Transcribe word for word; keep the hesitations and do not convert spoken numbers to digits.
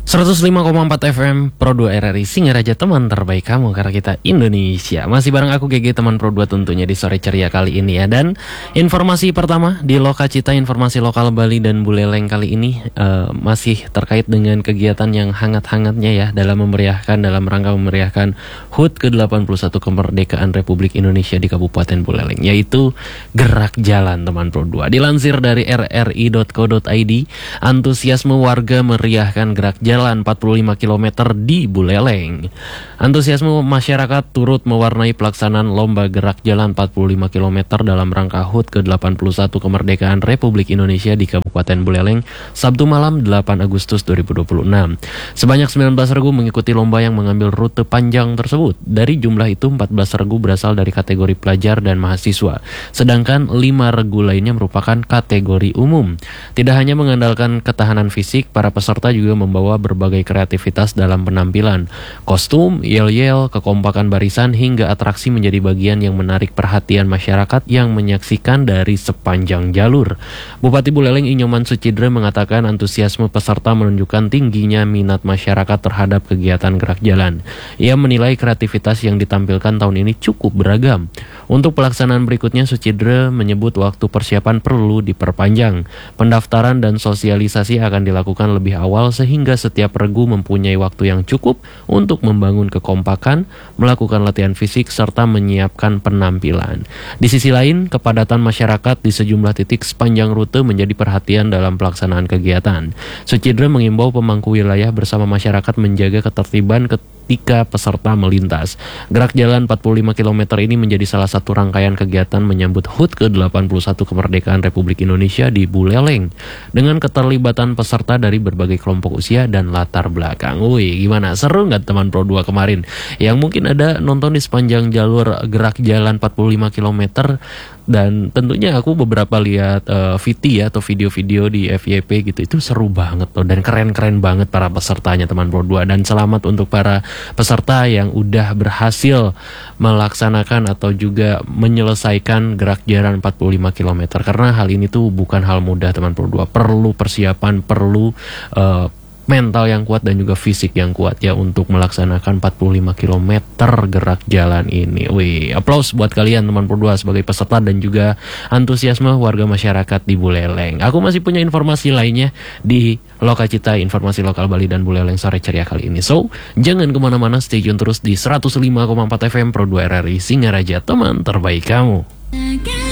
seratus lima koma empat F M Pro dua R R I Singaraja, teman terbaik kamu karena kita Indonesia. Masih bareng aku G G, teman Pro dua tentunya di sore ceria kali ini ya. Dan informasi pertama di Lokacita, informasi lokal Bali dan Buleleng kali ini uh, masih terkait dengan kegiatan yang hangat-hangatnya ya dalam memeriahkan, dalam rangka memeriahkan H U T ke delapan puluh satu kemerdekaan Republik Indonesia di Kabupaten Buleleng, yaitu Gerak Jalan teman Pro dua. Dilansir dari r r i dot co dot i d, antusiasme warga meriahkan Gerak Jalan empat puluh lima kilometer di Buleleng. Antusiasme masyarakat turut mewarnai pelaksanaan lomba Gerak Jalan empat puluh lima kilometer dalam rangka H U T ke delapan puluh satu kemerdekaan Republik Indonesia di Kabupaten Buleleng Sabtu malam delapan Agustus dua ribu dua puluh enam. Sebanyak sembilan belas regu mengikuti lomba yang mengambil rute panjang tersebut. Dari jumlah itu empat belas regu berasal dari kategori pelajar dan mahasiswa, sedangkan lima regu lainnya merupakan kategori umum. Tidak hanya mengandalkan ketahanan fisik, para peserta juga membawa berbagai kreativitas dalam penampilan. Kostum, yel-yel, kekompakan barisan, hingga atraksi menjadi bagian yang menarik perhatian masyarakat yang menyaksikan dari sepanjang jalur. Bupati Buleleng Inyoman Sucidre mengatakan antusiasme peserta menunjukkan tingginya minat masyarakat terhadap kegiatan Gerak Jalan. Ia menilai kreativitas yang ditampilkan tahun ini cukup beragam. Untuk pelaksanaan berikutnya, Sucidre menyebut waktu persiapan perlu diperpanjang. Pendaftaran dan sosialisasi akan dilakukan lebih awal sehingga setiap regu mempunyai waktu yang cukup untuk membangun kekompakan, melakukan latihan fisik, serta menyiapkan penampilan. Di sisi lain, kepadatan masyarakat di sejumlah titik sepanjang rute menjadi perhatian dalam pelaksanaan kegiatan. Sucidre mengimbau pemangku wilayah bersama masyarakat menjaga ketertiban ketika peserta melintas. Gerak Jalan empat puluh lima kilometer ini menjadi salah satu rangkaian kegiatan menyambut H U T ke delapan puluh satu kemerdekaan Republik Indonesia di Buleleng dengan keterlibatan peserta dari berbagai kelompok usia dan latar belakang. Wih, gimana? Seru nggak teman Pro dua kemarin? Yang mungkin ada nonton di sepanjang jalur Gerak Jalan empat puluh lima kilometer, dan tentunya aku beberapa lihat uh, V T ya atau video-video di F Y P gitu. Itu seru banget loh dan keren-keren banget para pesertanya teman Pro dua. Dan selamat untuk para peserta yang udah berhasil melaksanakan atau juga menyelesaikan Gerak Jalan empat puluh lima kilometer, karena hal ini tuh bukan hal mudah teman Pro dua. Perlu persiapan, perlu uh, mental yang kuat dan juga fisik yang kuat ya untuk melaksanakan empat puluh lima kilometer Gerak Jalan ini. Wih, aplaus buat kalian teman Pro dua sebagai peserta dan juga antusiasme warga masyarakat di Buleleng. Aku masih punya informasi lainnya di Lokacita, informasi lokal Bali dan Buleleng sore ceria kali ini. So, jangan kemana-mana, stay tune terus di seratus lima koma empat F M Pro dua R R I Singaraja, teman terbaik kamu.